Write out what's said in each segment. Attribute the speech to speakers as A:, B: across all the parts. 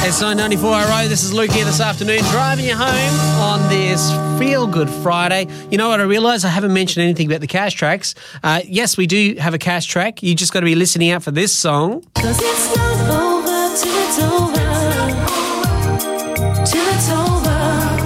A: It's 994RO. This is Luke here this afternoon, driving you home on this Feel Good Friday. You know what I realised? I haven't mentioned anything about the cash tracks. Yes, we do have a cash track. You just got to be listening out for this song.
B: 'Cause it's not over till it's over. Till it's over.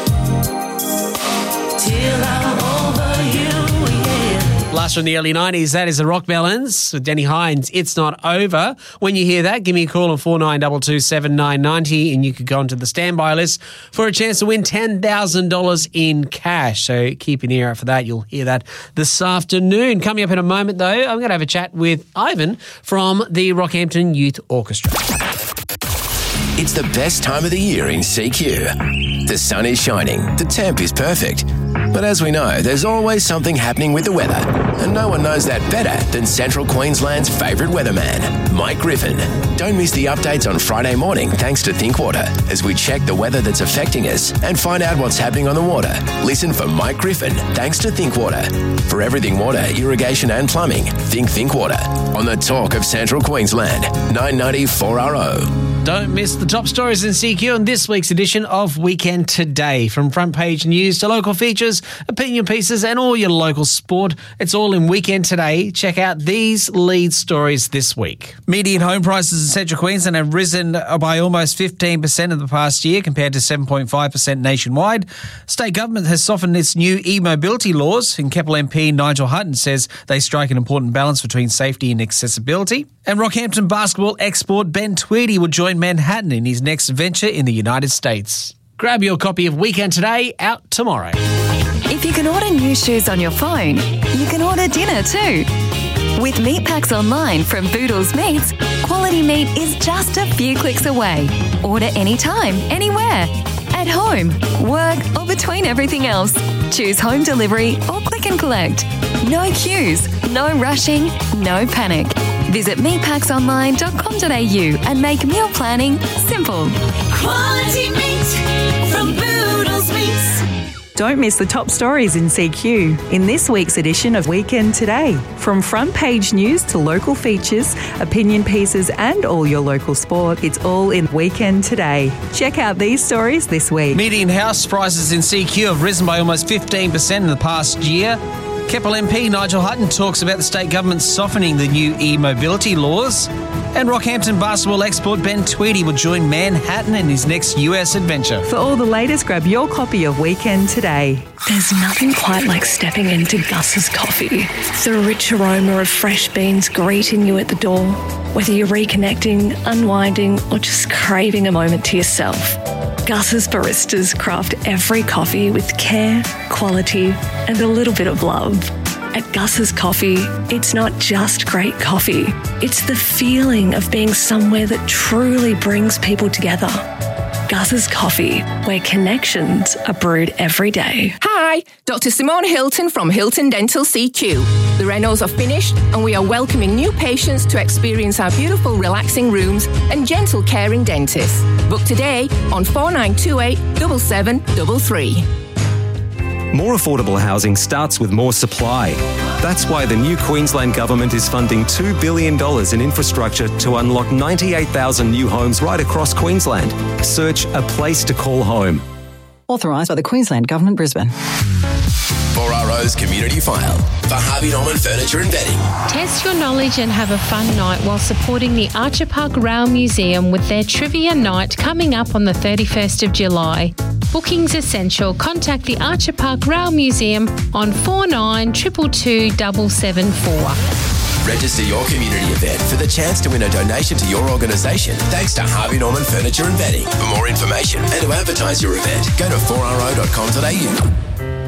B: Till I'm over you, yeah.
A: Last from the early 90s, that is the Rock Melons with Danny Hines. It's not over. When you hear that, give me a call on 4922 7990 and you could go onto the standby list for a chance to win $10,000 in cash. So keep an ear out for that. You'll hear that this afternoon. Coming up in a moment, though, I'm going to have a chat with Ivan from the Rockhampton Youth Orchestra.
C: It's the best time of the year in CQ. The sun is shining, the temp is perfect. But as we know, there's always something happening with the weather. And no one knows that better than Central Queensland's favourite weatherman, Mike Griffin. Don't miss the updates on Friday morning thanks to Thinkwater as we check the weather that's affecting us and find out what's happening on the water. Listen for Mike Griffin thanks to Thinkwater. For everything water, irrigation and plumbing, think Thinkwater. On the talk of Central Queensland, 994RO.
A: Don't miss the top stories in CQ on this week's edition of Weekend Today. From front page news to local features, opinion pieces and all your local sport, it's all in Weekend Today. Check out these lead stories this week. Median home prices in Central Queensland have risen by almost 15% in the past year compared to 7.5% nationwide. State government has softened its new e-mobility laws, and Keppel MP Nigel Hutton says they strike an important balance between safety and accessibility. And Rockhampton basketball export Ben Tweedy will join Manhattan in his next venture in the United States. Grab your copy of Weekend Today, out tomorrow.
D: If you can order new shoes on your phone, you can order dinner too. With Meat Packs Online from Boodles Meats, quality meat is just a few clicks away. Order anytime, anywhere. At home, work or between everything else. Choose home delivery or click and collect. No queues, no rushing, no panic. Visit meatpacksonline.com.au and make meal planning simple.
B: Quality meat from Boodles Meats.
E: Don't miss the top stories in CQ in this week's edition of Weekend Today. From front page news to local features, opinion pieces and all your local sport, it's all in Weekend Today. Check out these stories this week.
A: Median house prices in CQ have risen by almost 15% in the past year. Keppel MP Nigel Hutton talks about the state government softening the new e-mobility laws. And Rockhampton basketball export Ben Tweedy will join Manhattan in his next US adventure.
E: For all the latest, grab your copy of Weekend Today.
F: There's nothing quite like stepping into Gus's coffee. The rich aroma of fresh beans greeting you at the door. Whether you're reconnecting, unwinding, or just craving a moment to yourself, Gus's baristas craft every coffee with care, quality, and a little bit of love. At Gus's Coffee, it's not just great coffee. It's the feeling of being somewhere that truly brings people together. Gus's Coffee, where connections are brewed every day.
G: Hi, Dr. Simone Hilton from Hilton Dental CQ. The renos are finished and we are welcoming new patients to experience our beautiful relaxing rooms and gentle caring dentists. Book today on 4928 7733.
H: More affordable housing starts with more supply. That's why the new Queensland Government is funding $2 billion in infrastructure to unlock 98,000 new homes right across Queensland. Search A Place to Call Home.
I: Authorised by the Queensland Government, Brisbane.
C: 4RO's Community File for Harvey Norman Furniture and Bedding.
J: Test your knowledge and have a fun night while supporting the Archer Park Rail Museum with their Trivia Night coming up on the 31st of July. Bookings essential. Contact the Archer Park Rail Museum on 4922 774.
C: Register your community event for the chance to win a donation to your organisation thanks to Harvey Norman Furniture and Bedding. For more information and to advertise your event, go to 4ro.com.au.